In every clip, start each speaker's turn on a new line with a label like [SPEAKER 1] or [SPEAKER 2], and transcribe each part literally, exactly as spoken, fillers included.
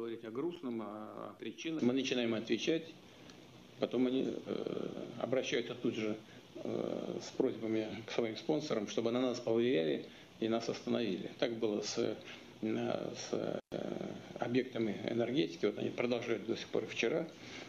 [SPEAKER 1] говорить о грустном, о причинах. Мы начинаем отвечать, потом они э, обращаются тут же э, с просьбами к своим спонсорам, чтобы на нас повлияли и нас остановили. Так было с, с э, объектами энергетики, вот они продолжают до сих пор. Вчера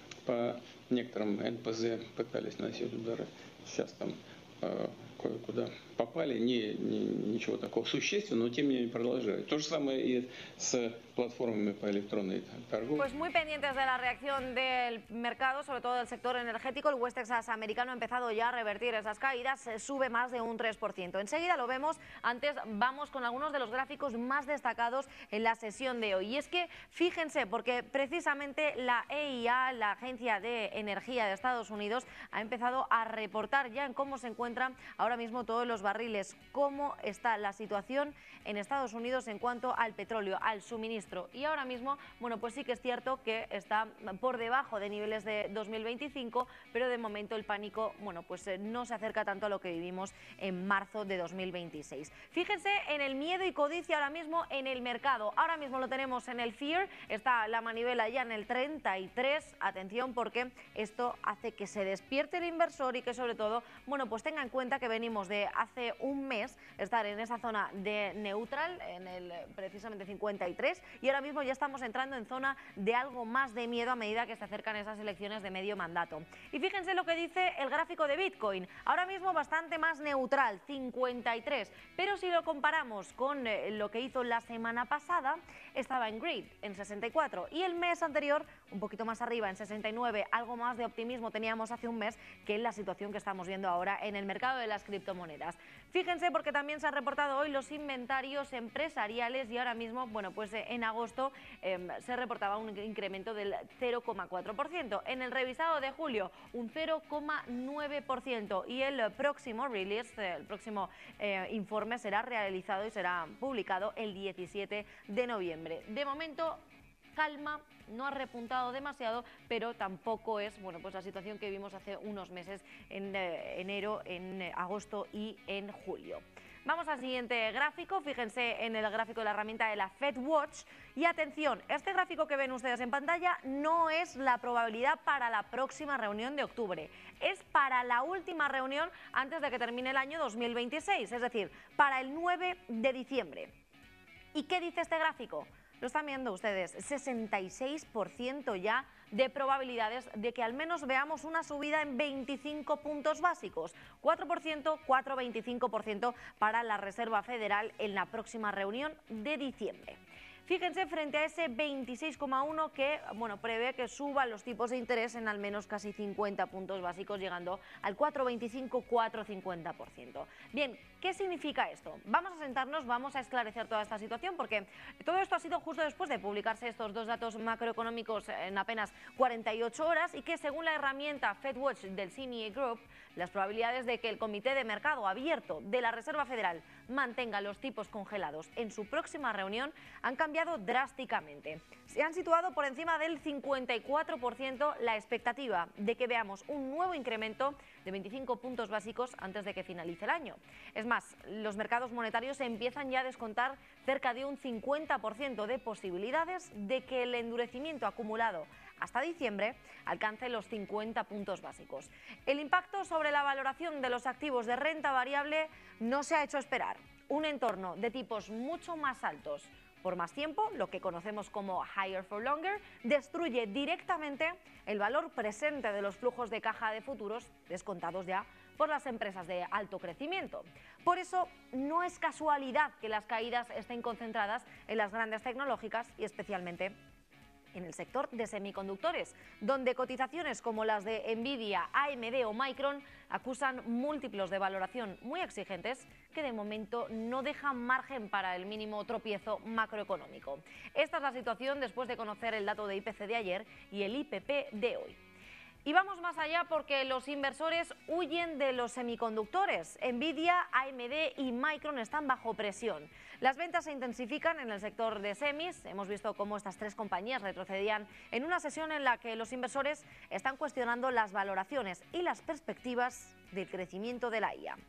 [SPEAKER 1] по некоторым эн пэ зэ пытались наносить удары, сейчас там э, кое-куда попали, не, не, ничего такого существенного, но тем не менее продолжают. То же самое и с plataformas para electrónica торговля.
[SPEAKER 2] Pues muy pendientes de la reacción del mercado, sobre todo del sector energético. El West Texas americano ha empezado ya a revertir esas caídas, sube más de un tres por ciento. Enseguida lo vemos, antes vamos con algunos de los gráficos más destacados en la sesión de hoy. Y es que fíjense, porque precisamente la E I A, la Agencia de Energía de Estados Unidos, ha empezado a reportar ya en cómo se encuentran ahora mismo todos los barriles, cómo está la situación en Estados Unidos en cuanto al petróleo, al suministro. Y ahora mismo, bueno, pues sí que es cierto que está por debajo de niveles de dos mil veinticinco, pero de momento el pánico, bueno, pues no se acerca tanto a lo que vivimos en marzo de dos mil veintiséis. Fíjense en el miedo y codicia ahora mismo en el mercado. Ahora mismo lo tenemos en el Fear, está la manivela ya en el treinta y tres. Atención, porque esto hace que se despierte el inversor y que sobre todo, bueno, pues tenga en cuenta que venimos de hace un mes estar en esa zona de neutral, en el precisamente cincuenta y tres, y ahora mismo ya estamos entrando en zona de algo más de miedo a medida que se acercan esas elecciones de medio mandato. Y fíjense lo que dice el gráfico de Bitcoin, ahora mismo bastante más neutral, cincuenta y tres, pero si lo comparamos con lo que hizo la semana pasada, estaba en grid, en sesenta y cuatro, y el mes anterior un poquito más arriba, en sesenta y nueve, algo más de optimismo teníamos hace un mes que en la situación que estamos viendo ahora en el mercado de las criptomonedas. Fíjense, porque también se han reportado hoy los inventarios empresariales y ahora mismo, bueno, pues en agosto eh, se reportaba un incremento del cero coma cuatro por ciento. En el revisado de julio, un cero coma nueve por ciento, y el próximo release, el próximo eh, informe será realizado y será publicado el diecisiete de noviembre. De momento, calma, no ha repuntado demasiado, pero tampoco es, bueno, pues la situación que vimos hace unos meses en eh, enero, en eh, agosto y en julio. Vamos al siguiente gráfico, fíjense en el gráfico de la herramienta de la FedWatch y atención, este gráfico que ven ustedes en pantalla no es la probabilidad para la próxima reunión de octubre, es para la última reunión antes de que termine el año dos mil veintiséis, es decir, para el nueve de diciembre. ¿Y qué dice este gráfico? Lo están viendo ustedes, sesenta y seis por ciento ya de probabilidades de que al menos veamos una subida en veinticinco puntos básicos, cuatro por ciento, cuatro coma veinticinco por ciento para la Reserva Federal en la próxima reunión de diciembre. Fíjense frente a ese veintiséis coma uno que, bueno, prevé que suban los tipos de interés en al menos casi cincuenta puntos básicos, llegando al cuatro coma veinticinco, cuatro coma cincuenta por ciento. Bien, ¿qué significa esto? Vamos a sentarnos, vamos a esclarecer toda esta situación, porque todo esto ha sido justo después de publicarse estos dos datos macroeconómicos en apenas cuarenta y ocho horas y que, según la herramienta FedWatch del C N E Group, las probabilidades de que el Comité de Mercado Abierto de la Reserva Federal mantenga los tipos congelados en su próxima reunión han cambiado drásticamente. Se han situado por encima del cincuenta y cuatro por ciento la expectativa de que veamos un nuevo incremento de veinticinco puntos básicos antes de que finalice el año. Es más, los mercados monetarios empiezan ya a descontar cerca de un cincuenta por ciento de posibilidades de que el endurecimiento acumulado hasta diciembre alcance los cincuenta puntos básicos. El impacto sobre la valoración de los activos de renta variable no se ha hecho esperar. Un entorno de tipos mucho más altos por más tiempo, lo que conocemos como higher for longer, destruye directamente el valor presente de los flujos de caja de futuros descontados ya por las empresas de alto crecimiento. Por eso, no es casualidad que las caídas estén concentradas en las grandes tecnológicas y especialmente en el sector de semiconductores, donde cotizaciones como las de Nvidia, A M D o Micron acusan múltiplos de valoración muy exigentes que de momento no dejan margen para el mínimo tropiezo macroeconómico. Esta es la situación después de conocer el dato de I P C de ayer y el I P P de hoy. Y vamos más allá porque los inversores huyen de los semiconductores. Nvidia, A M D y Micron están bajo presión. Las ventas se intensifican en el sector de semis. Hemos visto cómo estas tres compañías retrocedían en una sesión en la que los inversores están cuestionando las valoraciones y las perspectivas del crecimiento de la I A.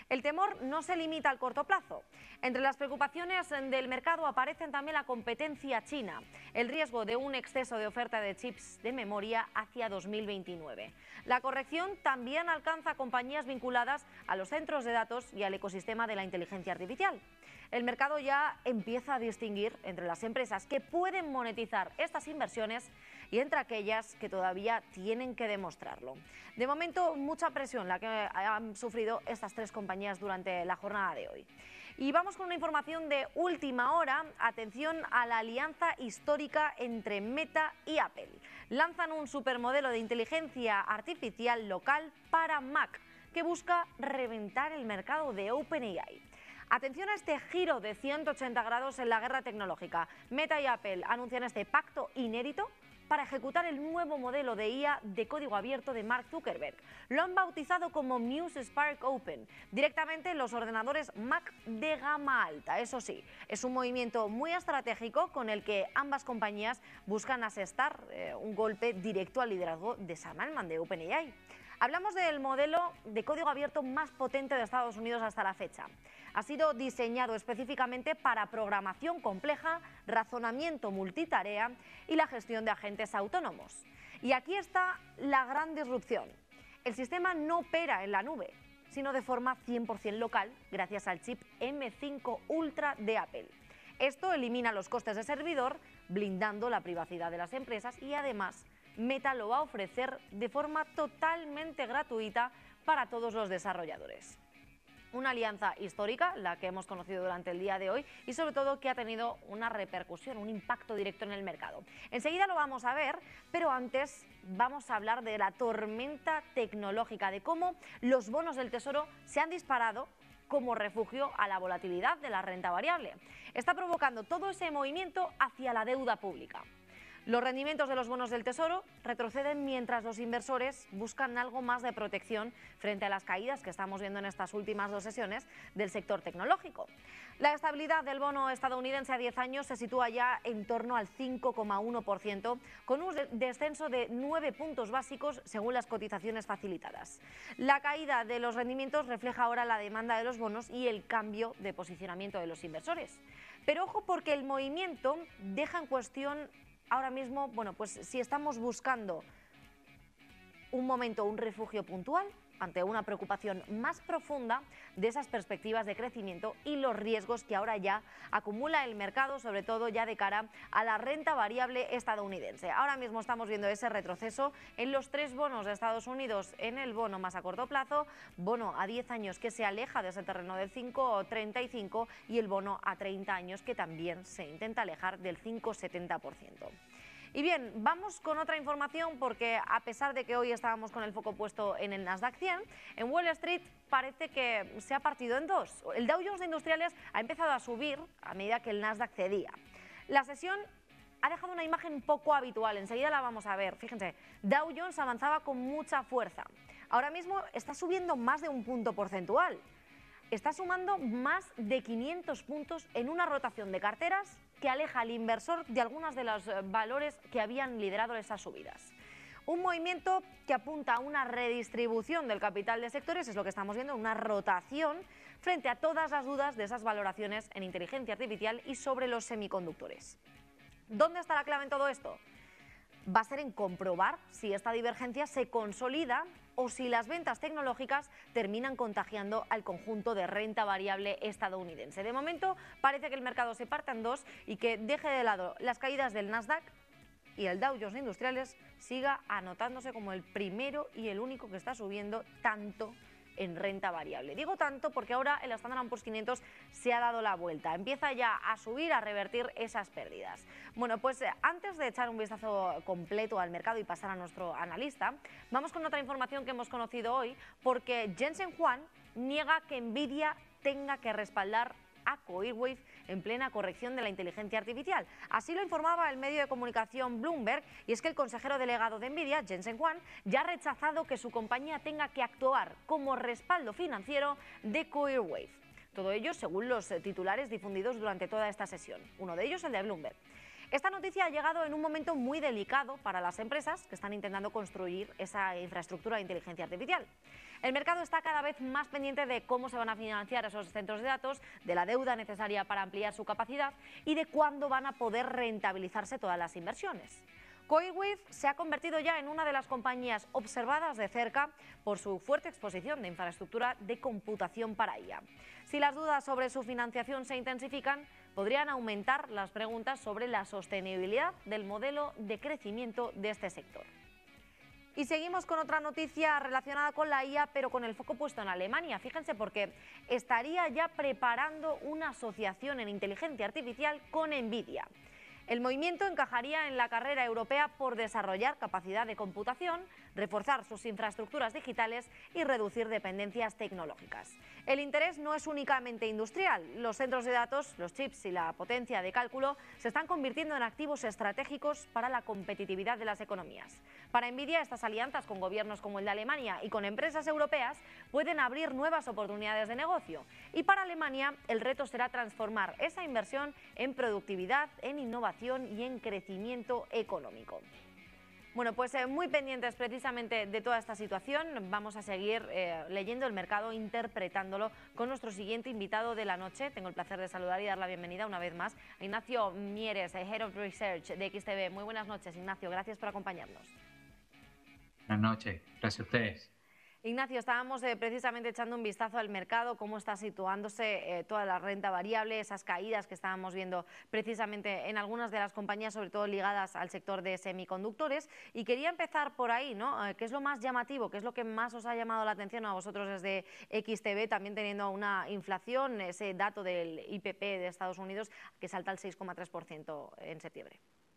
[SPEAKER 2] El temor no se limita al corto plazo. Entre las preocupaciones del mercado aparecen también la competencia china, el riesgo de un exceso de oferta de chips de memoria hacia dos mil veintinueve. La corrección también alcanza compañías vinculadas a los centros de datos y al ecosistema de la inteligencia artificial. El mercado ya empieza a distinguir entre las empresas que pueden monetizar estas inversiones y entre aquellas que todavía tienen que demostrarlo. De momento, mucha presión la que han sufrido estas tres compañías durante la jornada de hoy. Y vamos con una información de última hora. Atención a la alianza histórica entre Meta y Apple. Lanzan un supermodelo de inteligencia artificial local para Mac que busca reventar el mercado de OpenAI. Atención a este giro de ciento ochenta grados en la guerra tecnológica. Meta y Apple anuncian este pacto inédito para ejecutar el nuevo modelo de I A de código abierto de Mark Zuckerberg. Lo han bautizado como Muse Spark Open, directamente en los ordenadores Mac de gama alta. Eso sí, es un movimiento muy estratégico con el que ambas compañías buscan asestar eh, un golpe directo al liderazgo de Sam Altman de OpenAI. Hablamos del modelo de código abierto más potente de Estados Unidos hasta la fecha. Ha sido diseñado específicamente para programación compleja, razonamiento multitarea y la gestión de agentes autónomos. Y aquí está la gran disrupción. El sistema no opera en la nube, sino de forma cien por cien local gracias al chip M cinco Ultra de Apple. Esto elimina los costes de servidor, blindando la privacidad de las empresas y además Meta lo va a ofrecer de forma totalmente gratuita para todos los desarrolladores. Una alianza histórica, la que hemos conocido durante el día de hoy y sobre todo que ha tenido una repercusión, un impacto directo en el mercado. Enseguida lo vamos a ver, pero antes vamos a hablar de la tormenta tecnológica, de cómo los bonos del Tesoro se han disparado como refugio a la volatilidad de la renta variable. Está provocando todo ese movimiento hacia la deuda pública. Los rendimientos de los bonos del Tesoro retroceden mientras los inversores buscan algo más de protección frente a las caídas que estamos viendo en estas últimas dos sesiones del sector tecnológico. La estabilidad del bono estadounidense a diez años se sitúa ya en torno al cinco coma uno por ciento, con un descenso de nueve puntos básicos según las cotizaciones facilitadas. La caída de los rendimientos refleja ahora la demanda de los bonos y el cambio de posicionamiento de los inversores. Pero ojo, porque el movimiento deja en cuestión ahora mismo, bueno, pues si estamos buscando un momento, un refugio puntual ante una preocupación más profunda de esas perspectivas de crecimiento y los riesgos que ahora ya acumula el mercado, sobre todo ya de cara a la renta variable estadounidense. Ahora mismo estamos viendo ese retroceso en los tres bonos de Estados Unidos, en el bono más a corto plazo, bono a diez años que se aleja de ese terreno del cinco coma treinta y cinco y el bono a treinta años que también se intenta alejar del cinco coma setenta por ciento. Y bien, vamos con otra información porque a pesar de que hoy estábamos con el foco puesto en el Nasdaq cien, en Wall Street parece que se ha partido en dos. El Dow Jones de Industriales ha empezado a subir a medida que el Nasdaq cedía. La sesión ha dejado una imagen poco habitual, enseguida la vamos a ver. Fíjense, Dow Jones avanzaba con mucha fuerza. Ahora mismo está subiendo más de un punto porcentual. Está sumando más de quinientos puntos en una rotación de carteras que aleja al inversor de algunos de los valores que habían liderado esas subidas. Un movimiento que apunta a una redistribución del capital de sectores, es lo que estamos viendo, una rotación frente a todas las dudas de esas valoraciones en inteligencia artificial y sobre los semiconductores. ¿Dónde está la clave en todo esto? Va a ser en comprobar si esta divergencia se consolida o si las ventas tecnológicas terminan contagiando al conjunto de renta variable estadounidense. De momento parece que el mercado se parta en dos y que deje de lado las caídas del Nasdaq y el Dow Jones Industriales siga anotándose como el primero y el único que está subiendo tanto en renta variable. Digo tanto porque ahora el Standard and Poor's quinientos se ha dado la vuelta, empieza ya a subir, a revertir esas pérdidas. Bueno, pues eh, antes de echar un vistazo completo al mercado y pasar a nuestro analista, vamos con otra información que hemos conocido hoy, porque Jensen Huang niega que Nvidia tenga que respaldar a Coherwave en plena corrección de la inteligencia artificial. Así lo informaba el medio de comunicación Bloomberg, y es que el consejero delegado de Nvidia, Jensen Huang, ya ha rechazado que su compañía tenga que actuar como respaldo financiero de Coherwave. Todo ello según los titulares difundidos durante toda esta sesión, uno de ellos el de Bloomberg. Esta noticia ha llegado en un momento muy delicado para las empresas que están intentando construir esa infraestructura de inteligencia artificial. El mercado está cada vez más pendiente de cómo se van a financiar esos centros de datos, de la deuda necesaria para ampliar su capacidad y de cuándo van a poder rentabilizarse todas las inversiones. CoreWeave se ha convertido ya en una de las compañías observadas de cerca por su fuerte exposición de infraestructura de computación para I A. Si las dudas sobre su financiación se intensifican, podrían aumentar las preguntas sobre la sostenibilidad del modelo de crecimiento de este sector. Y seguimos con otra noticia relacionada con la I A, pero con el foco puesto en Alemania. Fíjense, porque estaría ya preparando una asociación en inteligencia artificial con NVIDIA. El movimiento encajaría en la carrera europea por desarrollar capacidad de computación, reforzar sus infraestructuras digitales y reducir dependencias tecnológicas. El interés no es únicamente industrial. Los centros de datos, los chips y la potencia de cálculo se están convirtiendo en activos estratégicos para la competitividad de las economías. Para NVIDIA, estas alianzas con gobiernos como el de Alemania y con empresas europeas pueden abrir nuevas oportunidades de negocio. Y para Alemania, el reto será transformar esa inversión en productividad, en innovación y en crecimiento económico. Bueno, pues eh, muy pendientes precisamente de toda esta situación. Vamos a seguir eh, leyendo el mercado, interpretándolo con nuestro siguiente invitado de la noche. Tengo el placer de saludar y dar la bienvenida una vez más a Ignacio Mieres, Head of Research de X T V. Muy buenas noches, Ignacio. Gracias por acompañarnos.
[SPEAKER 3] Buenas noches. Gracias a ustedes.
[SPEAKER 2] Ignacio, estábamos eh, precisamente echando un vistazo al mercado, cómo está situándose eh, toda la renta variable, esas caídas que estábamos viendo precisamente en algunas de las compañías, sobre todo ligadas al sector de semiconductores. Y quería empezar por ahí, ¿no? Eh, ¿Qué es lo más llamativo? ¿Qué es lo que más os ha llamado la atención a vosotros desde X T V, también teniendo una inflación, ese dato del I P P de Estados Unidos que salta al seis coma tres por ciento en septiembre?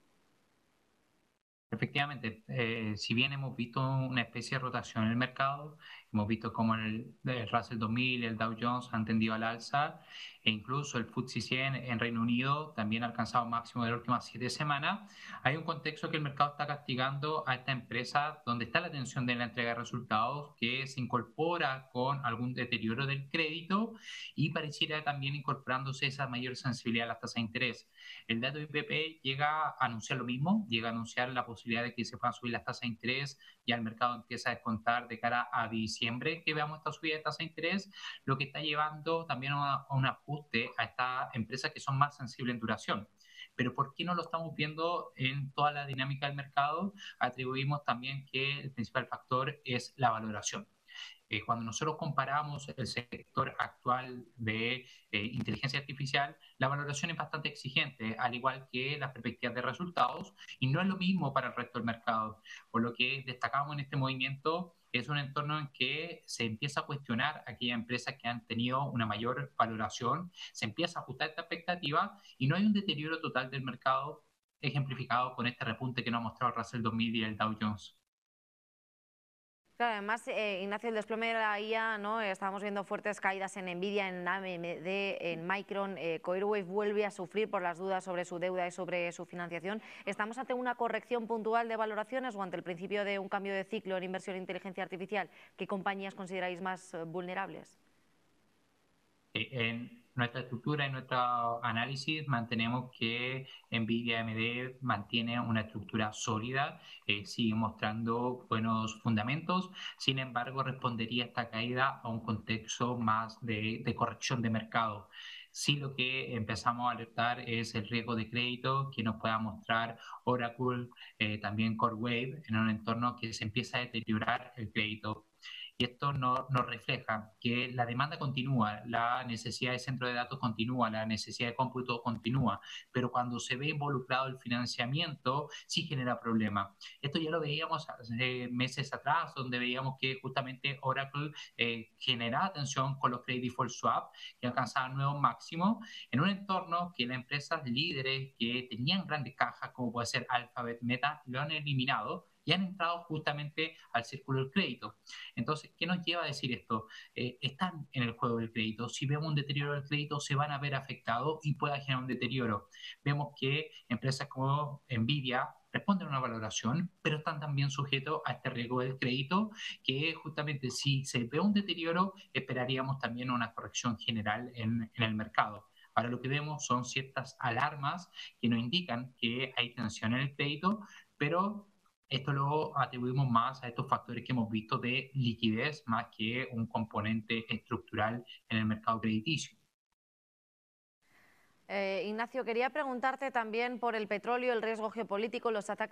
[SPEAKER 3] Efectivamente, eh, si bien hemos visto una especie de rotación en el mercado, hemos visto cómo el, el Russell dos mil y el Dow Jones han tendido al alza, e incluso el F T S E cien en Reino Unido también ha alcanzado máximo de las últimas siete semanas. Hay un contexto que el mercado está castigando a esta empresa donde está la tensión de la entrega de resultados, que se incorpora con algún deterioro del crédito y pareciera también incorporándose esa mayor sensibilidad a las tasas de interés. El dato de I P P llega a anunciar lo mismo, llega a anunciar la posibilidad de que se puedan subir las tasas de interés, ya el mercado empieza a descontar de cara a diciembre que veamos esta subida de tasa de interés, lo que está llevando también a un ajuste a estas empresas que son más sensibles en duración. Pero ¿por qué no lo estamos viendo en toda la dinámica del mercado? Atribuimos también que el principal factor es la valoración. Eh, cuando nosotros comparamos el sector actual de eh, inteligencia artificial, la valoración es bastante exigente, al igual que las perspectivas de resultados, y no es lo mismo para el resto del mercado. Por lo que destacamos en este movimiento es un entorno en que se empieza a cuestionar aquellas empresas que han tenido una mayor valoración, se empieza a ajustar esta expectativa y no hay un deterioro total del mercado ejemplificado con este repunte que nos ha mostrado el Russell dos mil y el Dow Jones.
[SPEAKER 2] Claro, además, eh, Ignacio, el desplome de la I A, ¿no? Estábamos viendo fuertes caídas en NVIDIA, en A M D, en Micron. eh, CoreWeave vuelve a sufrir por las dudas sobre su deuda y sobre su financiación. ¿Estamos ante una corrección puntual de valoraciones o ante el principio de un cambio de ciclo en inversión en inteligencia artificial? ¿Qué compañías consideráis más eh, vulnerables?
[SPEAKER 3] En nuestra estructura, en nuestro análisis, mantenemos que NVIDIA A M D mantiene una estructura sólida, eh, sigue mostrando buenos fundamentos. Sin embargo, respondería esta caída a un contexto más de, de corrección de mercado. Sí, lo que empezamos a alertar es el riesgo de crédito que nos pueda mostrar Oracle, eh, también CoreWeave, en un entorno que se empieza a deteriorar el crédito. Y esto nos no refleja que la demanda continúa, la necesidad de centro de datos continúa, la necesidad de cómputo continúa, pero cuando se ve involucrado el financiamiento, sí genera problemas. Esto ya lo veíamos hace meses atrás, donde veíamos que justamente Oracle eh, generaba tensión con los credit default swap, que alcanzaban nuevos máximos, en un entorno que las empresas líderes que tenían grandes cajas, como puede ser Alphabet, Meta, lo han eliminado y han entrado justamente al círculo del crédito. Entonces, ¿qué nos lleva a decir esto? Eh, están en el juego del crédito. Si vemos un deterioro del crédito, se van a ver afectados y pueda generar un deterioro. Vemos que empresas como NVIDIA responden a una valoración, pero están también sujetos a este riesgo del crédito, que justamente si se ve un deterioro, esperaríamos también una corrección general en, en el mercado. Ahora lo que vemos son ciertas alarmas que nos indican que hay tensión en el crédito, pero esto lo atribuimos más a estos factores que hemos visto de liquidez más que un componente estructural en el mercado crediticio.
[SPEAKER 2] Eh, Ignacio, quería preguntarte también por el petróleo, el riesgo geopolítico, los ataques